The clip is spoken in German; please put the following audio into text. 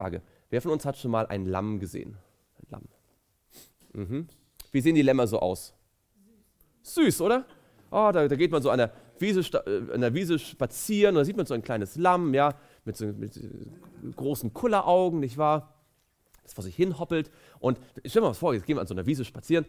Frage. Wer von uns hat schon mal ein Lamm gesehen? Ein Lamm. Mhm. Wie sehen die Lämmer so aus? Süß, oder? Oh, da geht man so an der Wiese spazieren und da sieht man so ein kleines Lamm, ja, mit großen Kulleraugen, nicht wahr? Das vor sich hin hoppelt. Und stell dir mal was vor, jetzt gehen wir an so einer Wiese spazieren